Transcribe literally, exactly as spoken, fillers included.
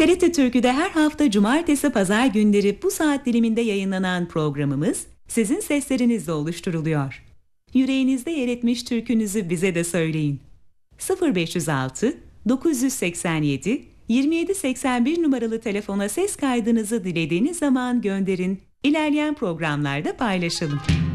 T R T Türkü'de her hafta cumartesi pazar günleri bu saat diliminde yayınlanan programımız sizin seslerinizle oluşturuluyor. Yüreğinizde yer etmiş türkünüzü bize de söyleyin. sıfır beş altı dokuz seksen yedi yirmi yedi seksen bir numaralı telefona ses kaydınızı dilediğiniz zaman gönderin. İlerleyen programlarda paylaşalım.